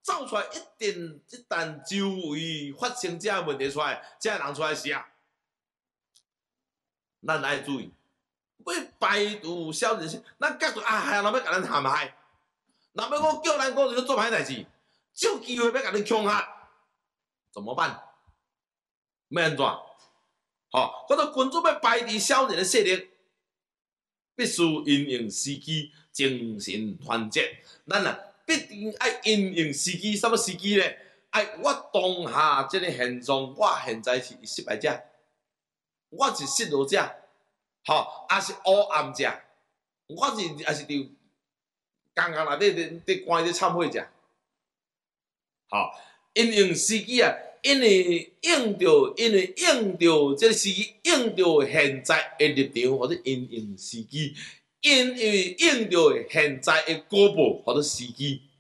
走出来一定一旦周围发生这问题出来，这人出来是啊，咱爱注意，要排除小人心，咱觉得啊，害人要甲咱陷害，若要我叫咱讲就做歹代志，有机会要甲你恐吓，怎么办？要安怎？好，或者群众要排除小人的势力，必须因应时机，精神团结。咱啊，必定爱因应时机，什么时机呢？爱我当下这个现状，我现在是失败者，我是失落者，吼，也是黑暗者，我是也是伫监狱内底关伫忏悔者，吼，因应时机啊！因为应着这个时机，应着现在的立场，或者因应时机，因为应着现在的果报或者时机，